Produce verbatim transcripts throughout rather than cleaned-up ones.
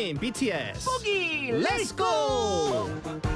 블랙핑, 비티에스 포기 Let's go!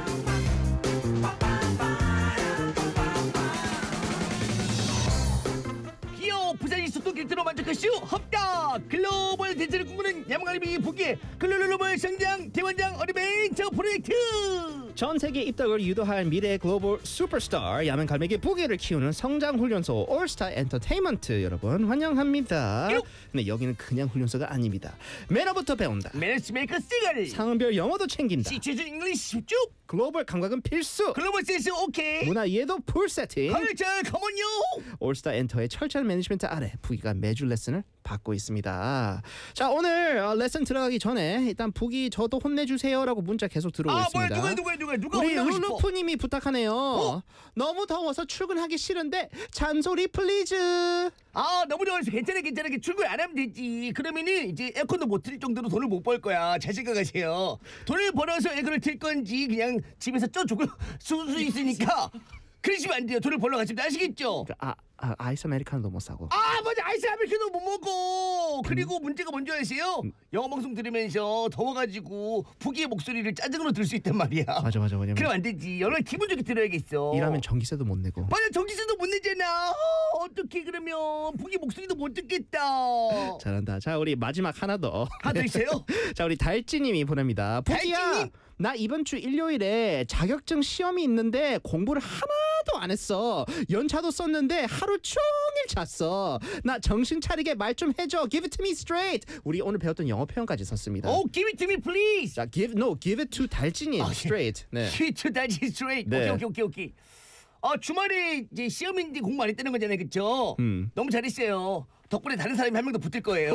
기어 부산이 수도 길들어 만족하시오. 합격 글로벌 대체를 꿈꾸는 야망가림이 포기의 글로벌 성장 대원장 어드벤처 프로젝트. 전 세계 입덕을 유도할 미래 글로벌 슈퍼스타 야맹 갈매기 부기를 키우는 성장 훈련소 올스타 엔터테인먼트 여러분 환영합니다. 요! 근데 여기는 그냥 훈련소가 아닙니다. 매너부터 배운다. 매너스 메이커 시글 상별 영어도 챙긴다. 시츄에이션 잉글리시 쭉 글로벌 감각은 필수. 글로벌 센스 오케이. 문화 이해도 풀 세팅. 컬처 컴온요. 올스타 엔터의 철저한 매니지먼트 아래 부기가 매주 레슨을 받고 있습니다. 자 오늘 어, 레슨 들어가기 전에 일단 부기 저도 혼내주세요라고 문자 계속 들어오고 아 있습니다. 뭐야 누가 누가 누가 누가 우리 혼나고 싶어. 룰루프님이 부탁하네요. 어? 너무 더워서 출근하기 싫은데 잔소리 플리즈. 아 너무 더워서 괜찮아 괜찮아 출근 안 하면 되지. 그러면은 이제 에어컨도 못 틀 정도로 돈을 못 벌 거야. 잘 생각하세요. 돈을 벌어서 에어컨을 틀 건지 그냥 집에서 쪄 죽을 수 있으니까 그러시면 안 돼요. 돈을 벌러 가시면 아시겠죠? 아, 아 아이스 아메리카노도 못 사고. 아 맞아 아이스 아메리카노 못 먹어. 그리고 문제가 뭔지 아세요? 영어 방송 들으면서 더워가지고 부기의 목소리를 짜증으로 들을 수 있단 말이야. 맞아 맞아 왜냐면 그럼 안 되지. 여러분 기분 좋게 들어야겠어. 일하면 전기세도 못 내고. 맞아 전기세도 못 내잖아. 어, 어떻게 그러면 부기 목소리도 못 듣겠다. 잘한다. 자 우리 마지막 하나 더. 하나 더 있어요? 자 우리 달찌님이 보냅니다. 부기야. 달찌님? 나 이번 주 일요일에 자격증 시험이 있는데 공부를 하나도 안 했어. 연차도 썼는데 하루 종일 잤어. 나 정신 차리게 말 좀 해줘. Give it to me straight. 우리 오늘 배웠던 영어 표현까지 썼습니다. Oh, give it to me, please. 자, give no, give it to 달진이 아, straight. 네. Give it to that straight. 네. 오케이, 오케이, 오케이, 오케이. 아 주말에 이제 시험인데 공부 많이 뜨는 거잖아요, 그렇죠? 음. 너무 잘했어요. 덕분에 다른 사람이 한 명 더 붙을 거예요.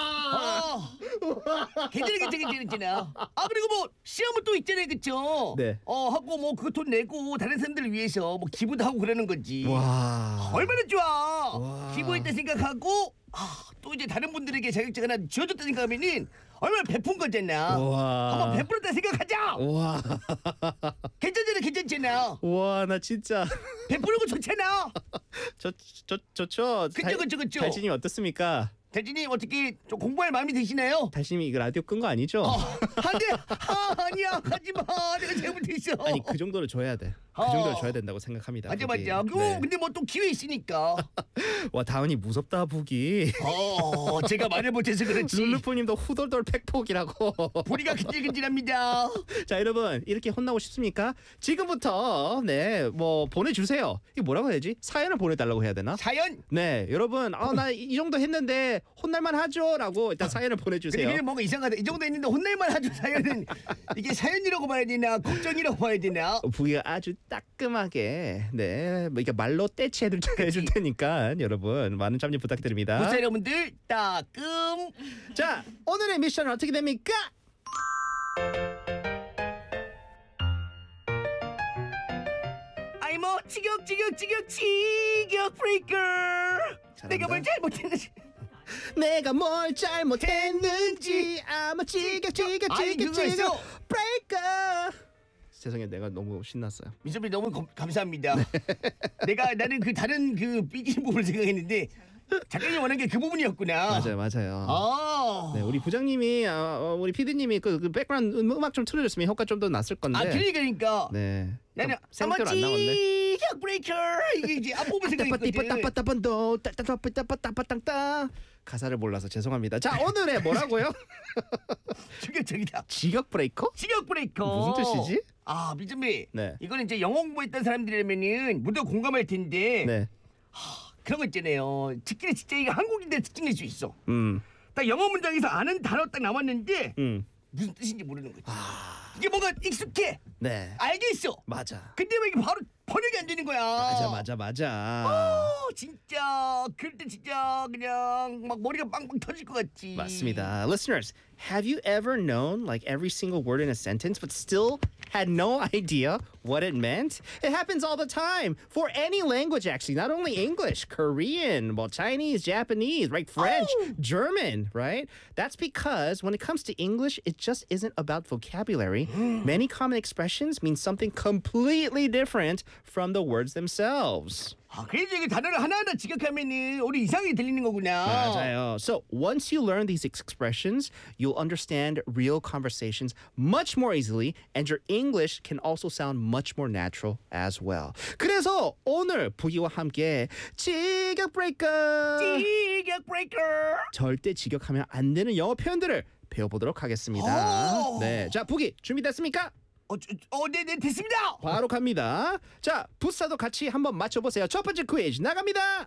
아, 괜찮아, 괜찮아, 괜찮아, 괜찮아. 아 그리고 뭐 시험은 또 있잖아요, 그렇죠? 네. 어 하고 뭐 그 돈 내고 다른 사람들을 위해서 뭐 기부도 하고 그러는 거지. 와. 얼마나 좋아. 와. 기부했다 생각하고 아, 또 이제 다른 분들에게 자격증 하나 지어줬다 생각하면은 얼마나 베푼 거잖아. 와. 한번 베풀었다 생각하자. 와. 괜찮잖아, 괜찮잖아. 와, 나 진짜 베푸는 거 좋잖아. 저 저 좋죠. 그쵸, 그쵸, 그쵸. 달진이 어떻습니까? 대진이 어떻게 좀 공부할 마음이 드시나요? 달진이 이거 라디오 끈 거 아니죠? 어, 안돼, 아, 아니야, 하지마, 내가 잘못했어. 아니 그 정도로 줘야 돼. 그 어. 정도로 줘야 된다고 생각합니다. 맞아, 부기. 맞아. 그 네. 근데 뭐 또 기회 있으니까. 와 다은이 무섭다 부기. 어, 제가 말을 못해서 그렇지. 룰루프님도 후덜덜 팩폭이라고. 부리가 근질근질합니다. 자 여러분 이렇게 혼나고 싶습니까? 지금부터 네 뭐 보내주세요. 이거 뭐라고 해야지? 사연을 보내달라고 해야 되나? 사연. 네 여러분 아 나 이 정도 했는데 혼날만 하죠라고 일단 사연을 보내주세요. 근데 뭔가 이상하다. 이 정도 했는데 혼날만 하죠. 사연은 이게 사연이라고 봐야 되나 걱정이라고 봐야 되나? 부기가 아주 따끔하게 네 뭐 이게 말로 떼치 해줄, 해줄 테니까 여러분 많은 참여 부탁드립니다. 구독자 여러분들 따끔. 자 오늘의 미션은 어떻게 됩니까? 아이 뭐 지격 지격 지격 지격 브레이커. 내가 뭘 잘못했는지. 내가 뭘 잘못했는지 아마 지겨 지겨 아니, 지겨 그거 지겨 있어. 브레이커. 죄송해요 내가 너무 신났어요. 민섭이 너무 거, 감사합니다. 내가 나는 그 다른 그 삐진 부분을 생각했는데 작가님이 원한 게 그 부분이었구나. 맞아요 맞아요. 아, 네 우리 부장님이 아, 어, 우리 피디님이 그, 그 백그라운드 음- 음악 좀 틀어줬으면 효과 좀 더 났을 건데. 아 그러니까 그러니까. 네. 나는 생각대로 안 나왔네. 지격 브레이커 이게 이제 앞부분 생각했거든. 따빠따빠따빠도 따따따빠따빠따빠따 가사를 몰라서 죄송합니다. 자 오늘의 뭐라고요? 충격적이다. 지격 브레이커? 지격 브레이커. 무슨 뜻이지? 아 민섭이. 네. 이거는 이제 영어 공부했던 사람들이라면은 모두 공감할 텐데. 네. 그런 거 있잖아요. 특히나 진짜 이게 한국인들 특징일 수 있어. 음. 딱 영어 문장에서 아는 단어 딱 나왔는데 음. 무슨 뜻인지 모르는 거지. 이게 뭔가 익숙해. 네. 알겠어. 맞아. 근데 왜 이게 바로 번역이 안 되는 거야? 맞아 맞아 맞아. 어, 진짜 그럴 때 진짜 그냥 막 머리가 빵빵 터질 것 같지. 맞습니다. Listeners, have you ever known like every single word in a sentence but still had no idea what it meant? It happens all the time for any language actually, not only English, Korean, well Chinese, Japanese, right? French, Oh. German, right? That's because when it comes to English, it just isn't about vocabulary. Many common expressions mean something completely different from the words themselves. 아, 그래서 이게 단어를 하나하나 직역하면은 우리 이상하게 들리는 거구나. 맞아요. So once you learn these expressions, you'll understand real conversations much more easily, and your English can also sound much more natural as well. 그래서 오늘 부기와 함께 직역 브레이커, 직역 브레이커. 절대 직역하면 안 되는 영어 표현들을 배워보도록 하겠습니다. 오. 네, 자 부기 준비됐습니까? 어, 저, 어, 네, 네, 됐습니다. 바로 갑니다. 자, 부사도 같이 한번 맞춰보세요. 첫 번째 퀴즈 나갑니다.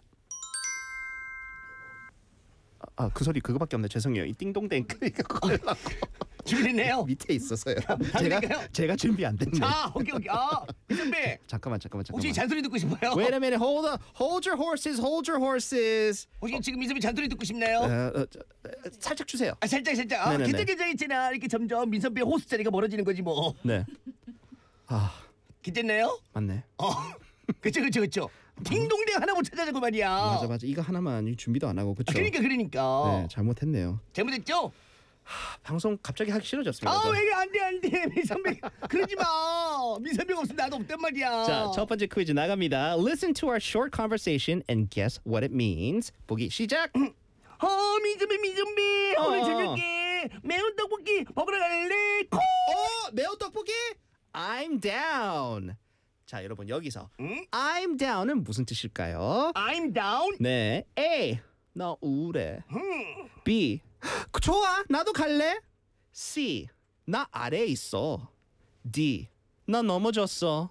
아, 그 소리 그거밖에 없네. 죄송해요. 이 띵동댕 그거 준비됐네요. 밑에 있었어요. 그러니까요. 제가 제가 준비 안 됐네. 자, 오케이, 오케이. 아, 선배. 잠깐만, 잠깐만, 잠깐만. 혹시 잔소리 듣고 싶어요? Wait a minute. Hold on. Hold your horses. Hold your horses. 혹시 지금 민섭이 잔소리 듣고 싶나요? 어, 어, 저, 어, 살짝 주세요. 아, 살짝, 살짝. 아, 네네네. 괜찮, 괜찮, 있잖아. 이렇게 점점 민섭의 호스 자리가 멀어지는 거지 뭐. 네. 아, 괜찮나요? 맞네. 어, 그쵸, 그쵸, 그쵸. 딩동댕 하나 못 찾아자고 말이야. 맞아, 맞아. 이거 하나만 준비도 안 하고 그쵸? 아, 그러니까, 그러니까. 네, 잘못했네요. 잘못했죠? 방송 갑자기 하기 싫어졌습니다. 아, 저. 왜 안 돼, 안 돼. 민선배. 그러지 마. 민선배가 없으면 나도 없단 말이야. 자, 첫 번째 퀴즈 나갑니다. Listen to our short conversation and guess what it means. 보기 시작. 어, 민선배, 민선배. 오늘 어. 저녁에 매운 떡볶이 먹으러 갈래? 콜! 어, 매운 떡볶이? I'm down. 자, 여러분 여기서 응? I'm down은 무슨 뜻일까요? I'm down. 네, A. 나 우울해. 음. B. 좋아, 나도 갈래. C. 나 아래에 있어. D. 나 넘어졌어.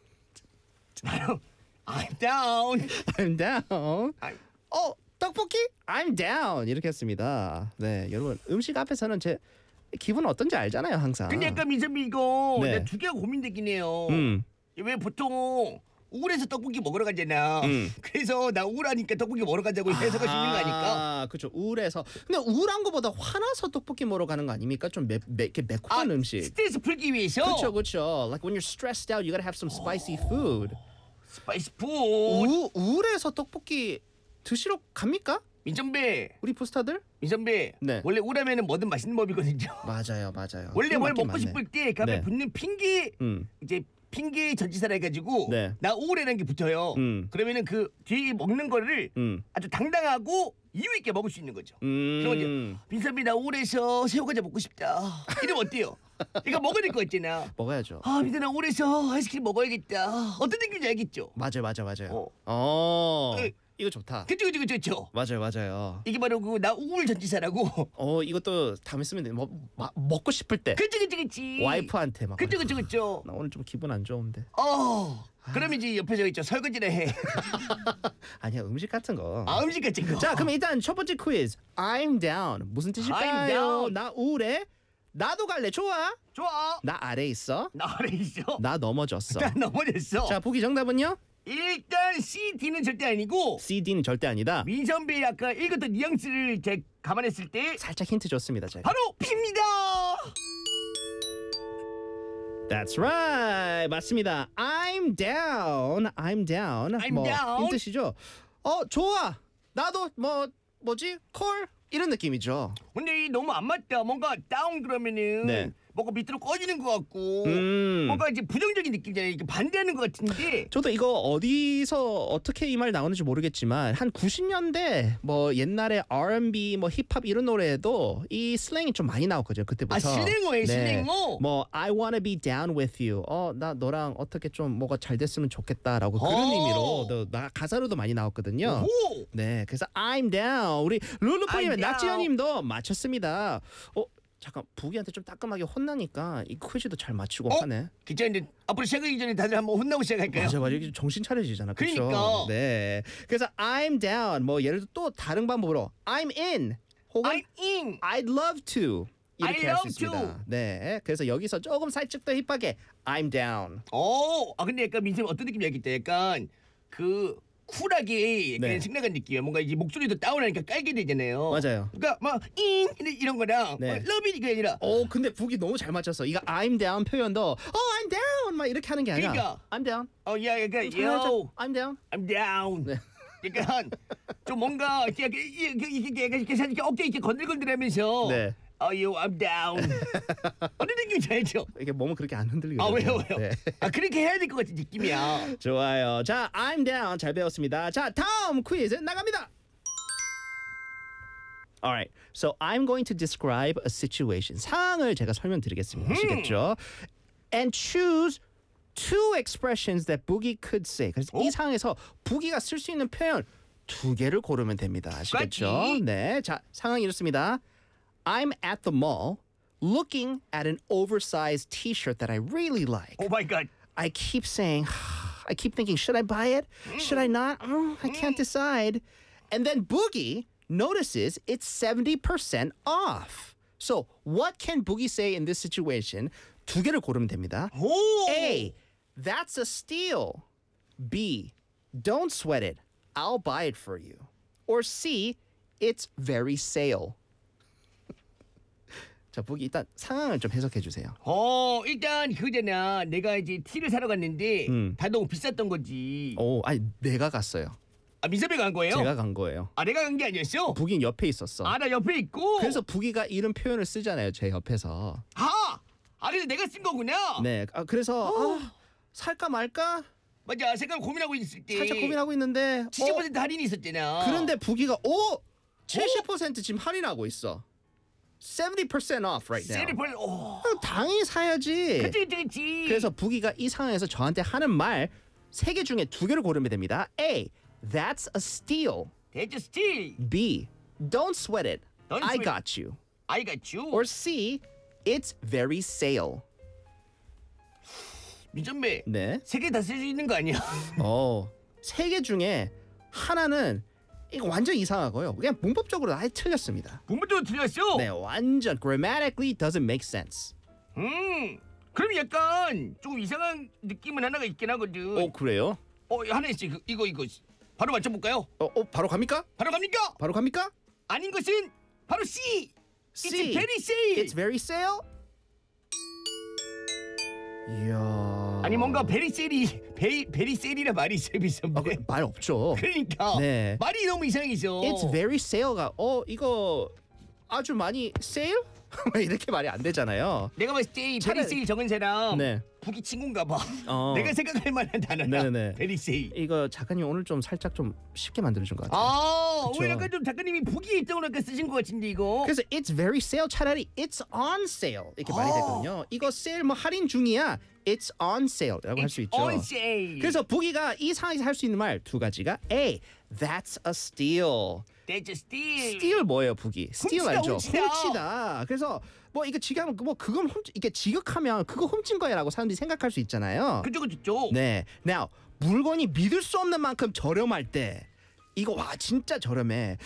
I'm down. I'm down. I'm- 어, 떡볶이? I'm down. 이렇게 했습니다. 네, 여러분 음식 앞에서는 제 기분 어떤지 알잖아요, 항상. 근데 약간 민선배 이거 네. 내가 두 개가 고민되긴 해요. 음. 왜 보통 우울해서 떡볶이 먹으러 가잖아. 음. 그래서 나 우울하니까 떡볶이 먹으러 가자고 해석할 수 있는 거 아닐까? 아, 그렇죠. 우울해서. 근데 우울한 거보다 화나서 떡볶이 먹으러 가는 거 아닙니까? 좀 매, 매, 이렇게 매콤한 음식. 스트레스 풀기 위해서. 그렇죠, 그렇죠. Like when you're stressed out, you gotta have some spicy food. 스파이스 푸드. 우, 우울해서 떡볶이 드시러 갑니까? 민선배, 우리 부스타들? 민선배. 네. 원래 우울하면은 뭐든 맛있는 법이거든요. 맞아요, 맞아요. 원래 그거 뭘 맞긴 먹고 맞네. 싶을 때 그 앞에 네. 붙는 핑계 음. 이제 핑계 전치사라 해가지고 네. 나 우울해라는 게 붙어요. 음. 그러면은 그 뒤에 먹는 거를 음. 아주 당당하고 이유 있게 먹을 수 있는 거죠. 음. 그런 거죠. 민선비 나 우울해서 새우과자 먹고 싶다. 이러면 어때요? 이거 먹어야 될 거 있잖아. 먹어야죠. 아 민선 나 우울해서 아이스크림 먹어야겠다. 어떤 느낌인지 알겠죠? 맞아요, 맞아요, 맞아요. 어. 어. 네. 이거 좋다. 그쵸 그쵸 그쵸 그쵸. 맞아요, 맞아요. 이게 바로 그 나 우울 전치사라고. 어, 이것도 다음에 쓰면 돼. 뭐, 마, 먹고 싶을 때 그치 그치 그치. 와이프한테 막. 그쵸 그쵸 그쵸. 나 오늘 좀 기분 안 좋은데. 어. 그럼 이제 옆에 저 있죠 설거지를 해. 아니야, 음식 같은 거. 아 음식 같은 거. 자, 그럼 일단 첫 번째 퀴즈. I'm down. 무슨 뜻일까요? I'm down. 나 우울해. 나도 갈래. 좋아. 좋아. 나 아래 있어. 나 아래 있어. 나 넘어졌어. 나 넘어졌어. 자, 보기 정답은요? 일단 C, D는 절대 아니고 C, D는 절대 아니다. 민선배 아까 읽었던 뉘앙스를 제 감안했을 때 살짝 힌트 줬습니다, 제가. 바로 B입니다. That's right. 맞습니다. I'm down. I'm down. I'm 뭐, down. 이 뜻이죠. 어, 좋아. 나도 뭐 뭐지? 콜 이런 느낌이죠. 근데 이 너무 안 맞다. 뭔가 다운 그러면은 네. 뭔가 밑으로 꺼지는 것 같고 음. 뭔가 이제 부정적인 느낌이잖아요. 이게 반대하는 것 같은데 저도 이거 어디서 어떻게 이 말 나오는지 모르겠지만 한 구십 년대 뭐 옛날에 알앤비 뭐 힙합 이런 노래에도 이 슬랭이 좀 많이 나왔거든요. 그때부터. 아 슬랭어예요 슬랭어. 뭐 I wanna be down with you. 어, 나 너랑 어떻게 좀 뭐가 잘 됐으면 좋겠다라고 그런 어. 의미로 또 나 가사로도 많이 나왔거든요. 오. 네, 그래서 I'm down. 우리 룰루포님, I'm down. 낙지현님도 맞췄습니다. 어, 잠깐 부기한테 좀 따끔하게 혼나니까 이 퀴즈도 잘 맞추고 어? 하네. 기자님 앞으로 시작하기 전에 다들 한번 혼나고 시작할까요? 맞아, 맞아. 이게 정신 차려지잖아. 그렇죠? 그러니까. 네. 그래서 I'm down. 뭐 예를 들어 또 다른 방법으로 I'm in. 혹은 I'm in. I'd love to. 이렇게 I 할 수 love 있습니다. to. 네. 그래서 여기서 조금 살짝 더 힙하게 I'm down. 오, 아 근데 약간 민쌤 어떤 느낌이 알겠다. 약간 그 쿨하게 약간 네. 생각한 느낌이야. 뭔가 이제 목소리도 다운하니까 깔게 되잖아요. 맞아요. 그러니까 막인 이런 거랑 네. 어, 러브 이게 아니라 오, 근데 북이 너무 잘 맞췄어. 이거 I'm down 표현도 oh I'm down 막 이렇게 하는 게 아니라 그러니까. I'm down. 어야 약간 살짝 yo I'm down. I'm down. 네. 약간 좀 뭔가 이렇게 이렇게 이렇게 이렇게 약간 이렇게 살짝 이렇게 어깨 이렇게 건들건들하면서 네. Oh, you, I'm down. 어느 느낌 잘죠? 이게 몸은 그렇게 안 흔들리거든요. 아 왜요 왜요? 네. 아 그렇게 해야 될 것 같은 느낌이야. 좋아요. 자, I'm down 잘 배웠습니다. 자, 다음 퀴즈 나갑니다. Alright, so I'm going to describe a situation. 상황을 제가 설명드리겠습니다. 아시겠죠? And choose two expressions that Boogie could say. 그래서 이 상황에서 부기가 쓸 수 있는 표현 두 개를 고르면 됩니다. 아시겠죠? 맞지? 네, 자 상황이 이렇습니다. I'm at the mall looking at an oversized T-shirt that I really like. 오 마이 갓. I keep saying, I keep thinking, should I buy it? Should I not? Mm, I can't decide. And then Boogie notices it's seventy percent off. So what can Boogie say in this situation? 두 개를 고르면 됩니다. 오. A, that's a steal. B, don't sweat it. I'll buy it for you. Or C, it's very sale. 자, 보기 일단 상황을 좀 해석해 주세요. 어 일단 그잖아. 내가 이제 티를 사러 갔는데 음. 다 너무 비쌌던 거지. 오, 아니 내가 갔어요. 아 민섭이가 간 거예요? 제가 간 거예요. 아 내가 간 게 아니었어? 북이 옆에 있었어. 아 나 옆에 있고. 그래서 북이가 이런 표현을 쓰잖아요. 제 옆에서. 아! 아 그래서 내가 쓴 거구나. 네. 아, 그래서 아, 살까 말까 맞아. 생각 고민하고 있을 때. 살짝 고민하고 있는데 칠십 어, 퍼센트 할인이 있었잖아. 그런데 북이가 오 칠십 퍼센트 지금 할인하고 있어. seventy percent off right now. 세리 벌. 오. 그럼 당연히 사야지. 그치 그치 그치. 그래서 북이가 이 상황에서 저한테 하는 말 세 개 중에 두 개를 고르면 됩니다. A. That's a steal. 대저 스틸. B. Don't sweat it. Don't I sweat it. got you. I got you. Or C. It's very sale. 민선배. 네. 세 개 다 쓸 수 있는 거 아니야? 어, 세 개 중에 하나는 이거 완전 이상하고요. 그냥 문법적으로 아예 틀렸습니다. 문법적으로 틀렸어. 네, 완전 grammatically doesn't make sense. 음. 그럼 약간 조금 이상한 느낌은 하나가 있긴 하거든. 어, 그래요? 어 하나 있어. 이거 이거 이거. 바로 맞춰볼까요? 어, 어 바로 갑니까? 바로 갑니까? 바로 갑니까? 아닌 것은 바로 C. C. It's very sale. It's very sale. 이야. 아니 뭔가 베리 셀이 베리 베리 셀이라 말이 있어요, 아, 비선배. 그, 말 없죠. 그러니까 네. 말이 너무 이상해서. It's very sale가 어 이거 아주 많이 sale? 이렇게 말이 안 되잖아요. 내가 봤을 때 이 베리 차라리- 세일 적은 사람 네. 북이 친구인가 봐. 어. 내가 생각할 만한 단어야. 네네네. 베리 세일. 이거 작가님 오늘 좀 살짝 좀 쉽게 만들어준 것 같아요. 아, 그쵸. 왜 약간 좀 작가님이 북이 있다고 아까 쓰신 것 같은데 이거. 그래서 it's very sale 차라리 it's on sale 이렇게 말이 아. 되거든요. 이거 세일 뭐 할인 중이야. It's on sale라고 할 수 있죠. on sale. 그래서 부기가 이 상황에서 할 수 있는 말 두 가지가 A, that's a steal. That's a steal. steal 뭐예요, 부기? steal 훔치다, 알죠? 훔치다. 훔치다. 그래서 뭐 이거 지금 뭐 그건 훔 이게 지극하면 그거 훔친 거야라고 사람들이 생각할 수 있잖아요. 그죠 그죠. 네. Now 물건이 믿을 수 없는 만큼 저렴할 때 이거 와 진짜 저렴해.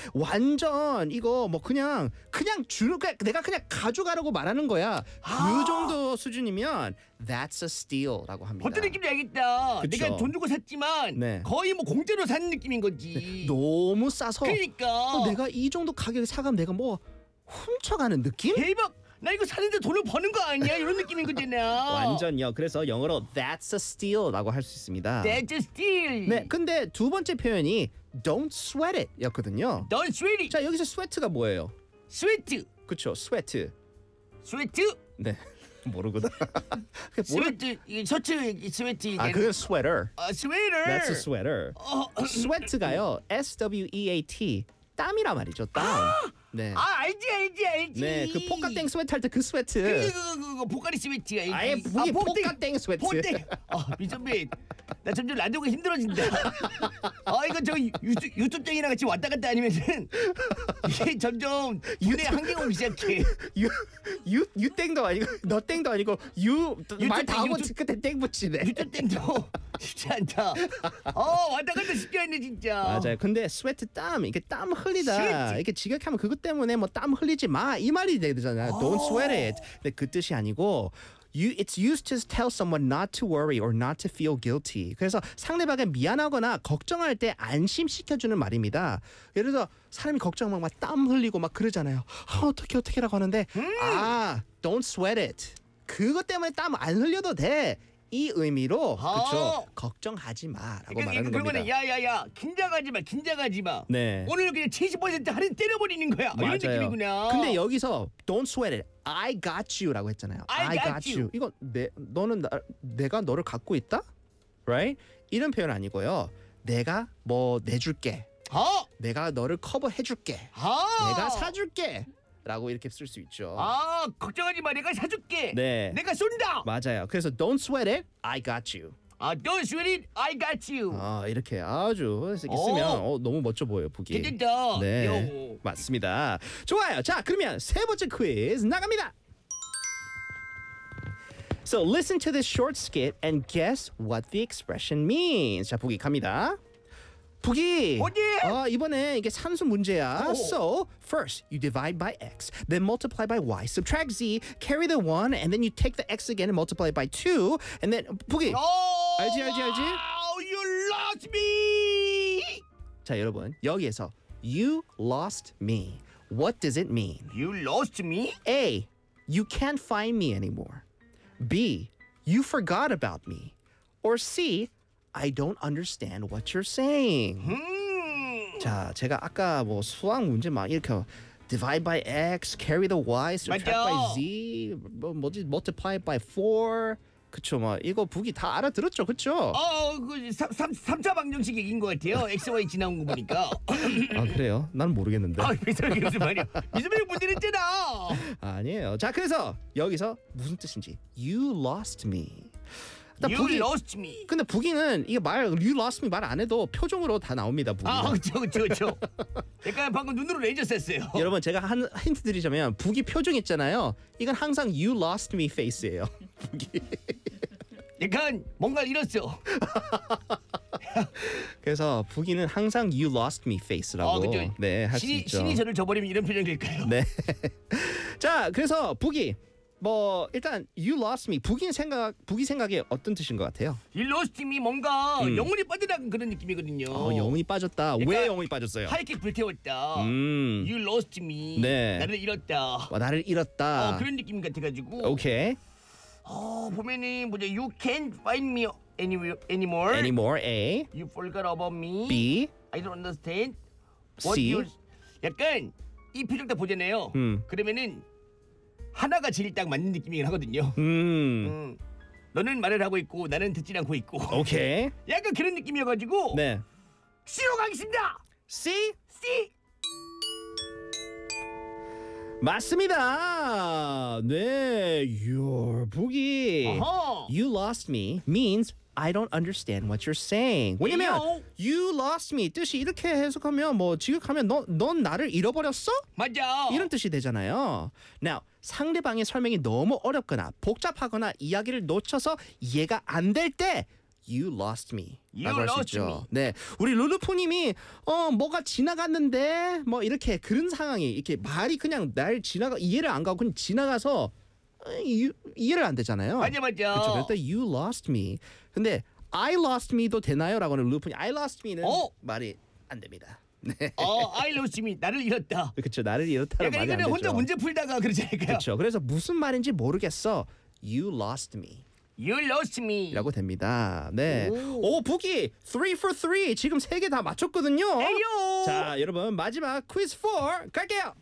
완전 이거 뭐 그냥 그냥 주는 그냥 내가 그냥 가져가라고 말하는 거야. 아. 그 정도 수준이면 that's a steal라고 합니다. 어떤 느낌인지 알겠다. 그쵸. 내가 돈 주고 샀지만 네. 거의 뭐 공짜로 산 느낌인 거지. 너무 싸서 그러니까. 어, 내가 이 정도 가격에 사가면 내가 뭐 훔쳐가는 느낌? 대박. 나 이거 사는데 돈을 버는 거 아니야? 이런 느낌인 거잖아. 완전요. 그래서 영어로 that's a steal라고 할 수 있습니다. That's a steal. 네. 근데 두 번째 표현이 don't sweat it였거든요. Don't sweat it. 자, 여기서 sweat가 뭐예요? 스웨트. 그쵸, sweat. 스웨트. 네, 모르거든. 그게 모르... 스웨트. 이 셔츠 이 스웨트. 아, 그건 sweater. 아, 스웨터. That's a sweater. 어, sweat가요, S W E A T, 땀이란 말이죠, 땀. 네, 아, 알지 알지 알지. 네, 그 포카땡 스웨트 할 때 그 그, 스웨트. 그, 그, 그, 보카리 스웨트 알지. 아예 북이 포카땡 스웨트. 포땡. 아, 미선배. 나 점점 라디오가 힘들어진다. 아, 이거 저 유튜, 유튜브땡이랑 같이 왔다 갔다 아니면은 이게 점점 눈에 한계가 오기 시작해. 유, 유, 유땡도 아니고 너땡도 아니고 유 말 다 하고 유튜브- 끝에 땡 붙이네. 유튜브땡도 쉽지 않다. 어, 왔다 갔다 쉽지 않네 진짜. 맞아요. 근데 스웨트 땀 이게 땀 흘리다. 스웨트. 이게 지각하면 그것 때문에 뭐 땀 흘리지 마 이 말이 되잖아요. Don't sweat it. 근데 그 뜻이 아니고 You, it's used to tell someone not to worry or not to feel guilty. 그래서 상대방에 미안하거나 걱정할 때 안심시켜주는 말입니다. 예를 들어서 사람이 걱정하면 막 땀 흘리고 막 그러잖아요. 아, 어떻게 어떻게라고 하는데 음. 아, don't sweat it. 그것 때문에 땀 안 흘려도 돼. 이 의미로 아. 그쵸 걱정하지 마라고 그러니까 말하는 그러면 겁니다. 야야야 긴장하지 마 긴장하지 마. 네. 오늘 그냥 칠십 퍼센트 할인 때려버리는 거야. 뭐 이런 느낌이구나. 근데 여기서 don't sweat it, I got you라고 했잖아요. I got you. 이거 내 너는 나, 내가 너를 갖고 있다, right? 이런 표현 아니고요. 내가 뭐 내줄게, 아, 내가 너를 커버해줄게, 아, 내가 사줄게. 라고 이렇게 쓸 수 있죠. 아, 걱정하지 마. 내가 사줄게. 네. 내가 쏜다. 맞아요. 그래서 don't sweat it, I got you. 아, don't sweat it. I got you. 아 이렇게 아주 이렇게 오. 쓰면 어, 너무 멋져 보여요, 북이. 괜찮다. 네, 요. 맞습니다. 좋아요. 자, 그러면 세 번째 퀴즈 나갑니다. So listen to this short skit and guess what the expression means. 자, 북이 갑니다. 북이. 뭐지? 어, 이번에 이게 산수 문제야. 오. So first you divide by x, then multiply by y, subtract z, carry the one, and then you take the x again and multiply it by two, and then 북이. 오, 알지, 알지, 알지? 와우, you lost me. 자, 여러분 여기에서 you lost me. What does it mean? You lost me? A. You can't find me anymore. B. You forgot about me. Or C. I don't understand what you're saying. 음. 자, 제가 아까 뭐 수학 문제 막 이렇게 divide by x, carry the y, subtract 맞아. by z, 뭐 뭐지 multiply by four. 그쵸, 막 이거 북이 다 알아들었죠, 그쵸? 어, 그 삼, 삼, 삼차 방정식 얘기인 것 같아요. 엑스, 와이 지나온 거 보니까. 아 그래요? 난 모르겠는데. 아, 미스터리 무슨 말이야? 미스터리 문제 냈잖아. 아니에요. 자, 그래서 여기서 무슨 뜻인지 you lost me. 일단 You 북이- lost me. 근데 북이는 이게 말 you lost me 말 안 해도 표정으로 다 나옵니다. 북이. 아, 그렇죠, 그렇죠, 그렇죠. 약간 방금 눈으로 레이저 쐈어요. 여러분 제가 한 힌트 드리자면 북이 표정 있잖아요. 이건 항상 you lost me face예요. 북이. 약간 뭔가를 잃었어. 그래서 북이는 항상 you lost me face라고 아, 그죠. 네, 할 수 신이, 있죠. 신이 저를 저버리면 이런 표정 될까요? 네. 자, 그래서 북이 뭐 일단 you lost me 북이 생각 북이 생각에 어떤 뜻인 것 같아요? You lost me 뭔가 음. 영혼이 빠져나간 그런 느낌이거든요. 어, 영혼이 빠졌다. 왜 그러니까 영혼이 빠졌어요? 하얗게 불태웠다. 음. You lost me. 네. 나를 잃었다. 와, 나를 잃었다. 어, 그런 느낌 같아가지고. 오케이. 어, 보면은 뭐죠? You can't find me anywhere anymore. Anymore. A. You forgot about me. B. I don't understand. What C. you... 약간 이 표정 딱 보잖아요. 음. 그러면은 하나가 제일 딱 맞는 느낌이긴 하거든요. 음. 음. 너는 말을 하고 있고 나는 듣지 않고 있고. 오케이. 약간 그런 느낌이어가지고 네. C로 가겠습니다. C. C. 맞습니다. 네. Your 북이. 어허. You lost me means I don't understand what you're saying. 왜냐면 에요. you lost me 뜻이 이렇게 해석하면 뭐 지극하면 너, 넌 나를 잃어버렸어? 맞아. 이런 뜻이 되잖아요. Now 상대방의 설명이 너무 어렵거나 복잡하거나 이야기를 놓쳐서 이해가 안 될 때 You lost me. You 라고 할 수 lost 있죠. me. 네, 우리 룰루프님이 어 뭐가 지나갔는데 뭐 이렇게 그런 상황이 이렇게 말이 그냥 날 지나가 이해를 안 가고 그냥 지나가서 어, 이, 이해를 안 되잖아요. 맞아 맞아. 그렇죠. 그럴 때 You lost me. 근데 I lost me도 되나요?라고는 룰루프님 I lost me는 어? 말이 안 됩니다. 네, 어, I lost me. 나를 잃었다. 그렇죠. 나를 이렇다는 약간 말이 안 이거는 되죠. 혼자 문제 풀다가 그러지 않을까요? 그렇죠. 그래서 무슨 말인지 모르겠어. You lost me. You lost me. 라고 됩니다. 네. 오. 오, 북이 three for three 지금 세 개 다 맞췄거든요. 에요. 자, 여러분 마지막 quiz four 갈게요.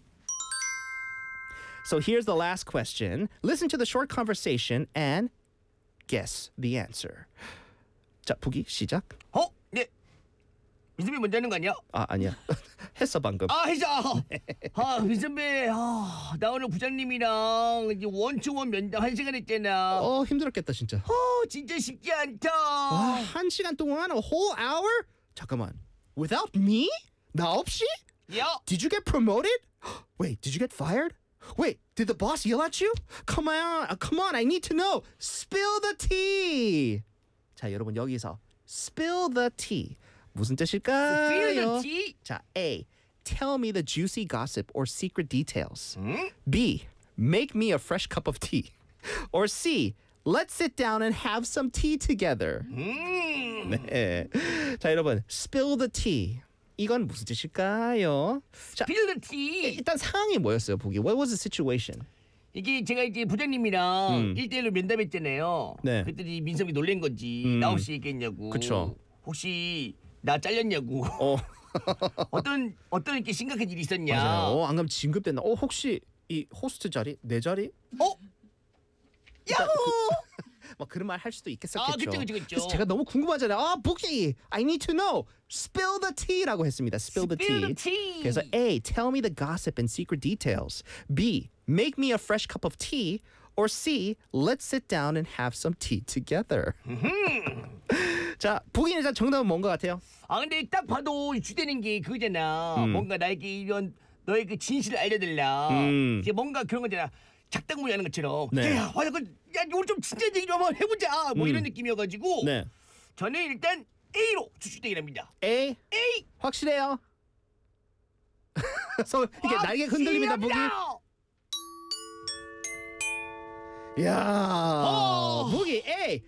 So here's the last question. Listen to the short conversation and guess the answer. 자, 북이 시작. 어? 네. 미선배 먼저 하는 거 아니야? 아, 아니야. 했어 방금. 아, 해자. 아, 미선배. 아, 나 오늘 부장님이랑 이제 원투원 면담 한 시간 했잖아. 어, 어, 힘들었겠다 진짜. 진짜 쉽지 않다. 아, 한 시간 동안 a whole hour? 잠깐만. Without me? 나 없이? 야. Did you get promoted? Wait, did you get fired? Wait, did the boss yell at you? Come on, uh, come on, I need to know. Spill the tea. 자, 여러분 여기서 spill the tea 무슨 뜻일까요? Spill the tea? 자, A. Tell me the juicy gossip or secret details. 응? B. Make me a fresh cup of tea. Or C. Let's sit down and have some tea together. 음. 네. 자, 여러분, spill the tea. 이건 무슨 뜻일까요? 자, Spill the tea. 일단 상황이 뭐였어요, 보기? What was the situation? 이게 제가 이제 부장님이랑 음. 일대일로 면담했잖아요. 네. 그랬더니 민섭이 놀란 건지 음. 나 없이 얘기했냐고. 그쵸. 혹시 나 잘렸냐고. 어, 어떤 어떤 이렇게 심각한 일이 있었냐. 맞아요. 어, 안 그러면 진급된다. 어, 혹시 이 호스트 자리, 내 자리? 어? 야호! 뭐 그런 말 할 수도 있겠었겠죠. 아, 그쵸, 그쵸, 그쵸. 그래서 제가 너무 궁금하잖아요. 아, 부기, I need to know. Spill the tea라고 했습니다. Spill the Spill the tea. tea. 그래서 A, tell me the gossip and secret details. B, make me a fresh cup of tea. Or C, let's sit down and have some tea together. 자, 부기 일단 정답은 뭔 것 같아요? 아 근데 딱 봐도 주되는 게 그거잖아. 음. 뭔가 나에게 이런 너의 그 진실을 알려달라. 음. 이제 뭔가 그런 거잖아. 작당무리 하는 것처럼. 네. 야, 와, 이거, 야, 오늘 좀 진짜 얘기 좀 한번 해보자. 뭐 음. 이런 느낌이어가지고. 네. 저는 일단 A로 추측되긴 합니다. A, A. 확실해요. 서 이게 날개 흔들립니다, 부기. 확실합니다. 야, 어. 부기 A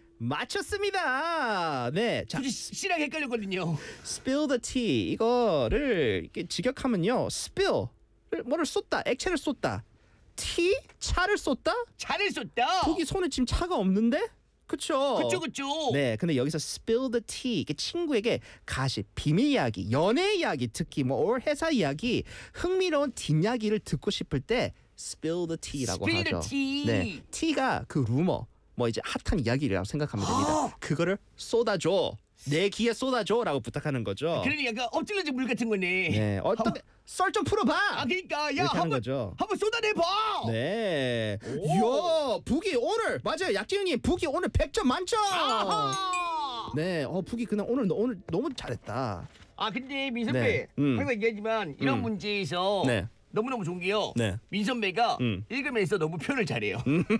맞췄습니다. 네, 자, 굳이 C랑 헷갈렸거든요. spill the tea 이거를 이렇게 직역하면요, spill 뭐를 쏟다, 액체를 쏟다, tea 차를 쏟다. 잘을 쏟다. 부기 손에 지금 차가 없는데, 그쵸? 그쵸 그쵸. 네, 근데 여기서 spill the tea 이게 친구에게 가십, 비밀 이야기, 연애 이야기, 특히 뭐 or 회사 이야기, 흥미로운 뒷이야기를 듣고 싶을 때 spill the tea라고 Spill the 하죠. tea. 네, tea가 그 루머, 뭐 이제 핫한 이야기라고 생각하면 됩니다. 아. 그거를 쏟아줘, 내 귀에 쏟아줘라고 부탁하는 거죠. 그러니 약간 엎질러진 물 같은 거네. 네, 어떻게 썰 좀 풀어봐. 아 그러니까 야 이렇게 하는 한번 거죠. 한번 쏟아내봐. 네, 오. 요 부기 오늘 맞아요, 약지형님 부기 오늘 백 점 만점. 아하. 네, 어 부기 그냥 오늘 너- 오늘 너무 잘했다. 아 근데 민선배 네, 음. 항상 얘기하지만 이런 음. 문제에서 네. 너무너무 좋은 게요. 네. 민선배가 음. 읽으면서 너무 표현을 잘해요.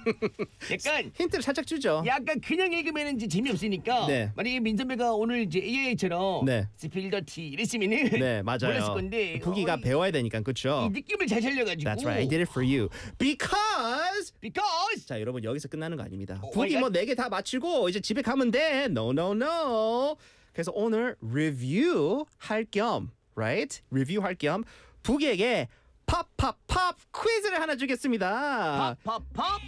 약간 힌트를 살짝 주죠. 약간 그냥 읽으면 이제 재미없으니까 네. 만약에 민선배가 오늘 이제 에이아이처럼 네. 스필더티 이랬으면은 네, 맞아요. 몰랐을 건데 부기가 어, 이- 배워야 되니까 그렇죠. 이 느낌을 잘 살려가지고 That's right, I did it for you because. because 자, 여러분 여기서 끝나는 거 아닙니다. 어, 부기 my 뭐 네 개 다 맞히고 이제 집에 가면 돼. No, no, no. 그래서 오늘 리뷰 할 겸, right? 리뷰 할 겸 부기에게 팝팝팝 퀴즈를 하나 주겠습니다. 팝팝팝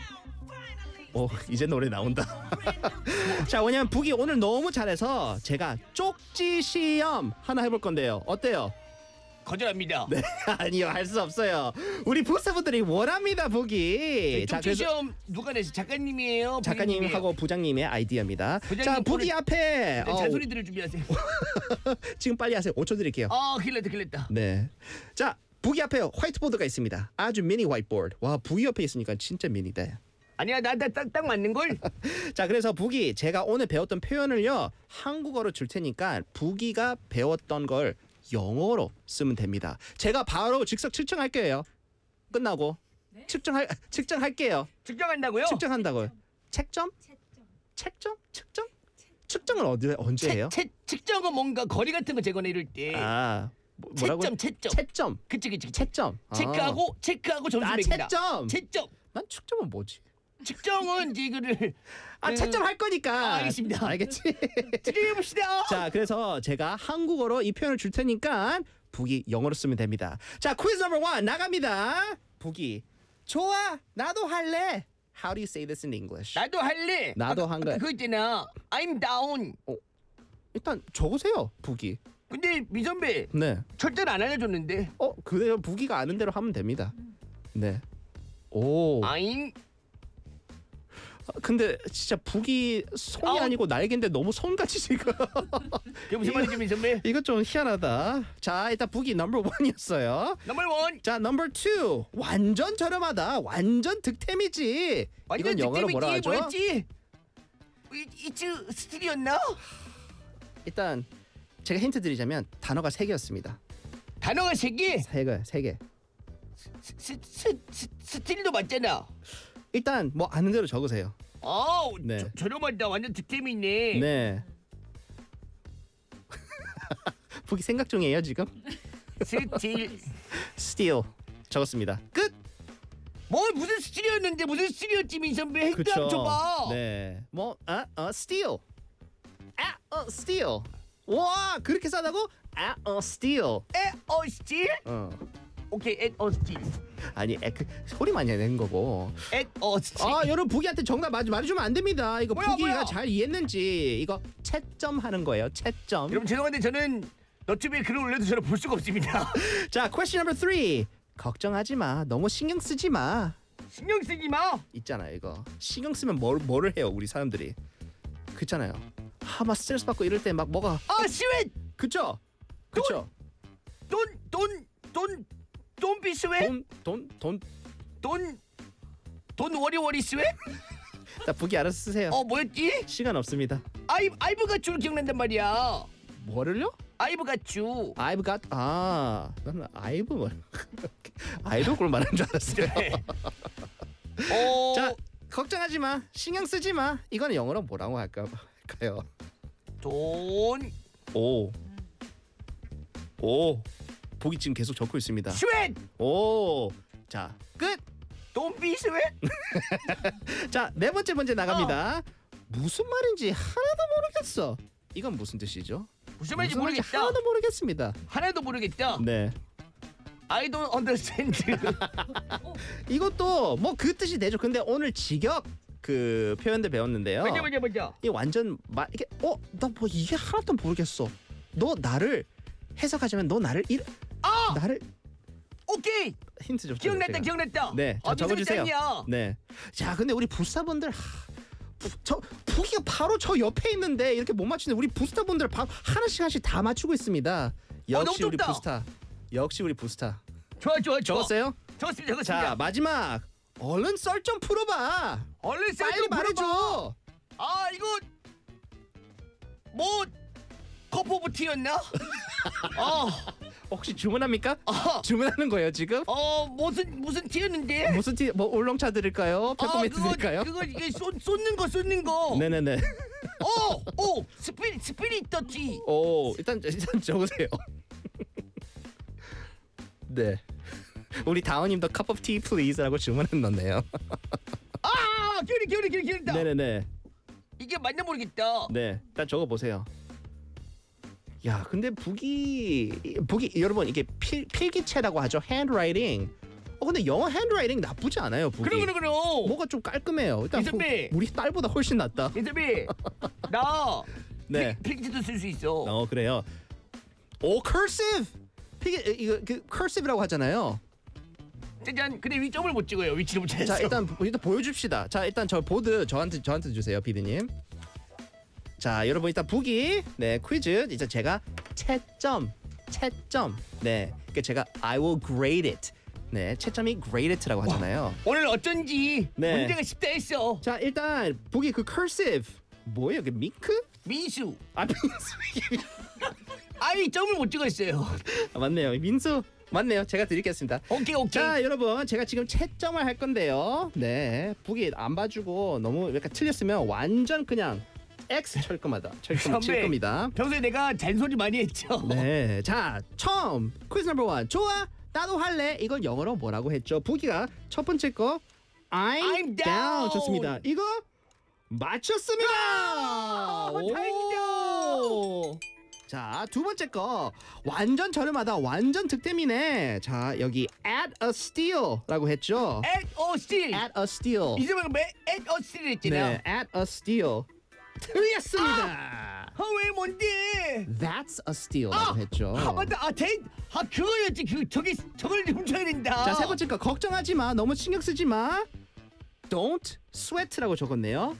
오, 이제 노래 나온다. 자, 왜냐면 북이 오늘 너무 잘해서 제가 쪽지 시험 하나 해볼 건데요. 어때요? 거절합니다. 네, 아니요, 할 수 없어요. 우리 부스분들이 원합니다, 북이. 자, 쪽지 시험 누가 내시 작가님이에요? 작가님하고 부장님의 아이디어입니다. 부장님 자, 북이 오늘- 앞에 네, 어, 잔소리 들을 준비하세요. 지금 빨리 하세요. 오 초 드릴게요. 아, 큰일 났다, 큰일 났다. 네. 자, 북이 앞에 화이트보드가 있습니다. 아주 미니 화이트보드. 와, 북이 옆에 있으니까 진짜 미니다. 아니야, 나딱딱 맞는 걸. 자, 그래서 북이 제가 오늘 배웠던 표현을요 한국어로 줄 테니까 북이가 배웠던 걸 영어로 쓰면 됩니다. 제가 바로 즉석 측정할게요. 끝나고 측정할 측정할게요. 측정한다고요? 측정한다고요. 책점? 책점? 측정? 측정은 어디 언제 해요? 채, 채, 측정은 뭔가 거리 같은 거 재거나 이럴 때. 아, 뭐- 뭐라고? 채점, 채점. 채점. 그치, 그치. 채점. 아. 체크하고 체크하고 점수 아, 매긴다. 채점. 채점. 난 측정은 뭐지? 측정은 이제 이거를 아, 그, 채점 할 거니까. 아, 알겠습니다. 알겠지? 드려봅시다. 자, 그래서 제가 한국어로 이 표현을 줄 테니까 북이 영어로 쓰면 됩니다. 자, 퀴즈 넘버 원 나갑니다. 북이 좋아, 나도 할래. How do you say this in English? 나도 할래. 나도 아까- 한 거야. 아까 그거 있잖아. I'm down. 일단 적으세요, 북이. 근데 미선배 네. 절대로 안 알려줬는데. 어, 그래요. 북이가 아는 대로 하면 됩니다. 네. 오. I'm 아, 근데 진짜 북이 손이 아우. 아니고 날개인데 너무 손같이 지금. 그게 무슨 말이지 미선배? 이거 좀 희한하다. 자, 일단 북이 넘버 원이었어요. 넘버 원. 자, 넘버 투. 완전 저렴하다. 완전 득템이지. 완전 이건 영어로 뭐라 득템이지. 하죠? 뭐였지? 이- 이츠 스틸이었나? 일단 제가 힌트 드리자면 단어가 세 개였습니다. 단어가 세 개. 세 개, 세 개. 스, 스, 스, 스, 스틸도 맞잖아. 일단 뭐 아는 대로 적으세요. 아우, 네. 저, 저렴하다. 완전 득템이네. 네. 북이 생각 중이에요 지금. 스틸. Steal 적었습니다. 끝. 뭐 무슨 스틸이었는데 무슨 스틸이었지 민선배? 핵도 그쵸. 합쳐봐. 네. 뭐 아, 어, steal. 아, 어, steal. 와, 그렇게 싸다고? 아, 어, steal. 에, 어, 스틸? 어. 오케이, 에, 어, 스틸. 아니 에, 그, 소리 많이 내는 거고. 앳어 아 여러분 보기한테 정답 말, 말해주면 안 됩니다. 이거 뭐야, 보기가 뭐야? 잘 이해했는지 이거 채점 하는 거예요. 채점. 여러분 죄송한데 저는 너튜브에 글을 올려도 저를 볼 수가 없습니다. 자 question number three. 걱정하지 마. 너무 신경 쓰지 마. 신경 쓰지 마. 있잖아요 이거. 신경 쓰면 뭘 뭐를 해요 우리 사람들이. 그렇잖아요. 아막 스트레스 받고 이럴 때 막 뭐가 아 스윗. 그쵸? 그쵸? 돈돈돈 Don't be sweat. 돈 돈 돈. Don't Don't worry worry sweat. 자 보기 알아서 쓰세요. 어 뭐였지? 시간 없습니다. 아이 아이브 갓주를 기억난단 말이야. 뭐를요? 아이브 갓주. I've got 아 나는 I've 뭐 아이돌 말하는 줄 알았어요. 어. 자 걱정하지 마 신경 쓰지 마 이거는 영어로 뭐라고 할까 할까요? 돈 오. 오. 보기 지금 계속 적고 있습니다. sweat. 오. 자 끝. Don't be sweat. 자 네 번째 문제 나갑니다. 무슨 말인지 하나도 모르겠어. 이건 무슨 뜻이죠? 무슨 말인지 무슨 말인지 모르겠다. 하나도 모르겠습니다. 하나도 모르겠다. 네. I don't understand. 이것도 뭐 그 뜻이 되죠. 근데 오늘 직역 그 표현들 배웠는데요. 먼저 먼저 먼저. 이 완전 마 이게 어 나 뭐 이게 하나도 모르겠어. 너 나를 해석하자면 너 나를 일 아 나를 오케이. 힌트 좀 기억났다 줘요, 제가. 기억났다. 네, 자, 아, 적어주세요. 미술장이야. 네. 자, 근데 우리 부스터분들 하, 부, 저 부기가 바로 저 옆에 있는데 이렇게 못 맞추는데 우리 부스터분들 바, 하나씩 하나씩 다 맞추고 있습니다. 역시 너무 우리 좁다. 부스터. 역시 우리 부스터. 좋아 좋아 좋아. 적었어요? 적었습니다 적었습니다. 자, 마지막. 얼른 썰 좀 풀어봐. 얼른 쌀 빨리 좀 말해줘. 풀어봐. 아 이거 뭐 컵 오브 티였나? 어, 혹시 주문합니까? 어, 주문하는 거예요 지금? 어 무슨 무슨 티였는데? 무슨 티? 뭐 울롱차 드릴까요? 페퍼민트 그거 드릴까요? 그거 이게 쏟 쏟는 거 쏟는 거. 네네네. 어, 오 스피릿 스피릿 터치. 오 일단 일단 적으세요. 네. 우리 다원님도 cup of tea please라고 주문했는데요. 아 기울이 기울이 기울이 기울다. 네네네. 이게 맞나 모르겠다. 네. 일단 적어 보세요. 야, 근데 북이 북이 여러분 이게 필 필기체라고 하죠. handwriting. 어 근데 영어 handwriting 나쁘지 않아요. 북이. 그럼 그럼 그럼. 뭐가 좀 깔끔해요. 일단 이선배. 부- 우리 딸보다 훨씬 낫다. 인터비 나 네. 필기체도 쓸 수 있어. 어 그래요. 오 cursive. 필기 이거 그 cursive라고 하잖아요. 짜잔. 근데 위점을 못 찍어요. 위치를 못 찾았어. 자 일단 일단 보여줍시다. 자 일단 저 보드 저한테 저한테 주세요, 피디님. 자 여러분 일단 보기 네 퀴즈 이제 제가 채점 채점 네 그 제가 I will grade it 네 채점이 grade it라고 하잖아요. 오늘 어쩐지 네. 문제가 쉽다 했어. 자 일단 보기 그 cursive 뭐예요? 그 밍크? 민수. 아 민수 아이 점을 못 찍었어요. 아, 맞네요. 민수 맞네요. 제가 드리겠습니다. 오케이 오케이. 자 여러분 제가 지금 채점을 할 건데요. 네 보기 안 봐주고 너무 약간 틀렸으면 완전 그냥 X 칠 겁니다. 칠 칠 선배. 겁니다. 평소에 내가 잔소리 많이 했죠. 네, 자 처음 퀴즈 넘버 원. 좋아, 나도 할래. 이건 영어로 뭐라고 했죠? 보기가 첫 번째 거 I'm, I'm down. 좋습니다. 이거 맞췄습니다. 아, 다행이다. 자, 두 번째 거 완전 저렴하다. 완전 득템이네. 자, 여기 at a steal라고 했죠? at or steal. at a steal. 이제만 매 at or steal 했잖아. 네, at a steal. 틀렸습니다. 아, 왜 뭔데? That's a steal라고 아, 했죠. 아 맞다. 아, 대, 아 그거였지. 그 저기 저걸 훔쳐야 된다. 자, 세 번째 거 걱정하지 마. 너무 신경 쓰지 마. Don't sweat라고 적었네요.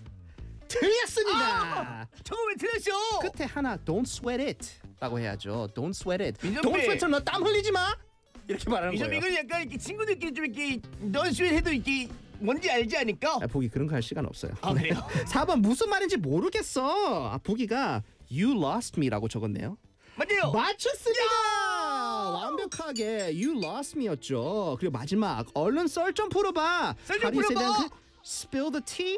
틀렸습니다. 아, 저거 왜 틀렸어? 끝에 하나 Don't sweat it라고 해야죠. Don't sweat it. 민선배. Don't sweat 너 땀 흘리지 마. 이렇게 말하는 이점 거예요. 이건 약간 이렇게 친구들끼리 좀 이렇게 넌스윗 해도 이렇게 뭔지 알지 않을까? 아, 보기 그런 거 할 시간 없어요. 아 그래요? 사 번 무슨 말인지 모르겠어. 아, 보기가 You lost me라고 적었네요. 맞아요. 맞췄습니다. 완벽하게 You lost me였죠. 그리고 마지막 얼른 썰 좀 풀어봐. 썰좀 가리스에 풀어봐. 대한 그 Spill the tea.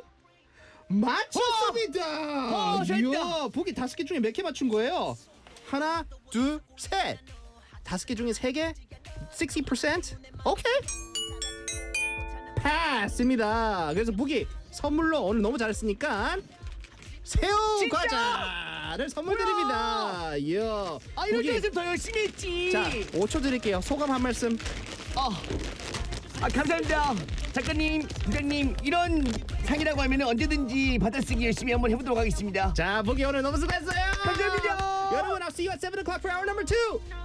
맞췄습니다. 어, 잘했다. 이야, 보기 다섯 개 중에 몇 개 맞춘 거예요? 하나, 둘, 셋. 다섯 개 중에 세 개? 육십 퍼센트? 오케이. 패스입니다. 그래서 보기 선물로 오늘 너무 잘했으니까 새우 진짜? 과자를 선물 드립니다. 이야. 아 이럴 보기- 때는 더 열심히 했지. 자, 오 초 드릴게요. 소감 한 말씀. 아 아 감사합니다. 작가님, 부장님 이런 상이라고 하면 언제든지 받아쓰기 열심히 한번 해보도록 하겠습니다. 자, 보기 오늘 너무 수고했어요. 감사합니다. 여러분, I'll see you at seven o'clock for hour number two.